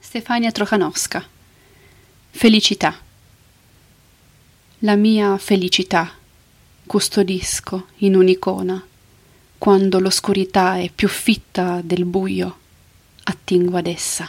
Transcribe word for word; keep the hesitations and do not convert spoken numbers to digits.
Stefania Trochanowska. Felicità. La mia felicità custodisco in un'icona, quando l'oscurità è più fitta del buio, attingo ad essa.